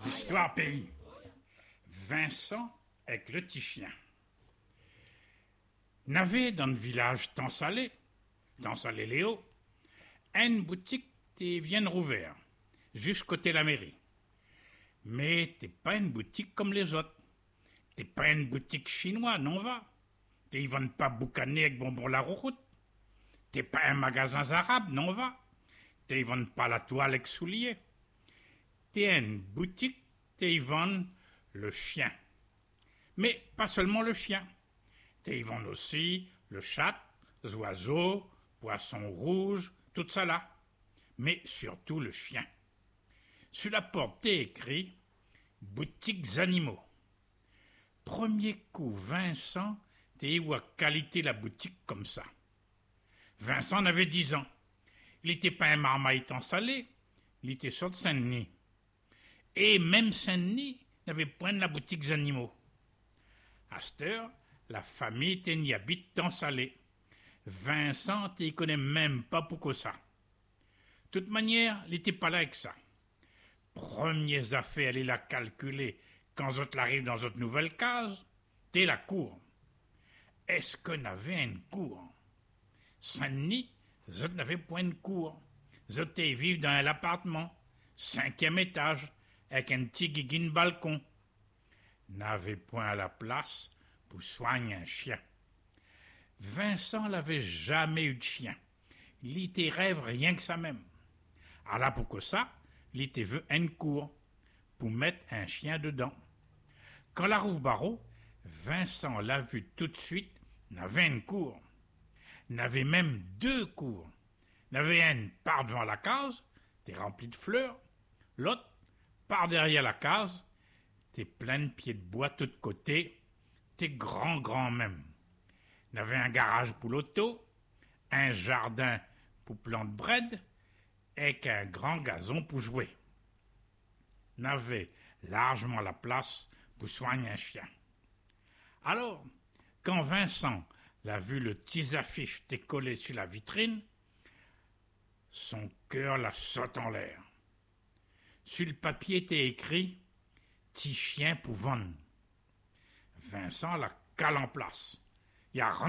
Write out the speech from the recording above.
Histoire pays. Vincent avec le petit chien. N'avait dans le village tant salé Léo, une boutique qui vient rouvert, juste côté la mairie. Mais t'es pas une boutique comme les autres. T'es pas une boutique chinoise, non va. T'es vendent pas boucaner avec bonbons la rouroute. T'es pas un magasin arabe, non va. T'es vendent pas la toile avec souliers. T'es une boutique, t'es vendent le chien. Mais pas seulement le chien. T'es vendent aussi le chat, les oiseaux, poissons rouges, tout ça là. Mais surtout le chien. Sur la porte t'es écrit « Boutiques animaux ». Premier coup, Vincent, t'es où à qualité la boutique comme ça. Vincent avait 10 ans. Il n'était pas un marmaille en salé, il était sur de Saint-Denis. Et même Saint-Denis n'avait point de la boutique animaux. À cette heure, la famille était n'y habite en salé. Vincent t'y connaît même pas pourquoi ça. De toute manière, il n'était pas là avec ça. Premières affaires, aller la calculer quand vous arrive dans votre nouvelle case, t'es la cour. Est-ce qu'on avait une cour? Saint-Denis, vous n'avez point de cour. Vous vivez dans un appartement, 5e étage, avec un petit guiguine balcon. N'avait point à la place pour soigner un chien. Vincent n'avait jamais eu de chien. Il était rêve rien que ça même. Alors pourquoi ça, il était vu une cour pour mettre un chien dedans. Quand la rouvre barreau, Vincent l'a vu tout de suite, n'avait une cour. N'avait même 2 cours. N'avait une par devant la case, t'es rempli de fleurs. L'autre, par derrière la case, t'es plein de pieds de bois de tous côtés. T'es grand même. N'avait un garage pour l'auto, un jardin pour planter bread, et qu'un grand gazon pour jouer. N'avait largement la place pour soigner un chien. Alors, quand Vincent l'a vu le petit affiche décollé sur la vitrine, son cœur la saute en l'air. Sur le papier était écrit « Petit chien pour vendre ». Vincent la cale en place. Il a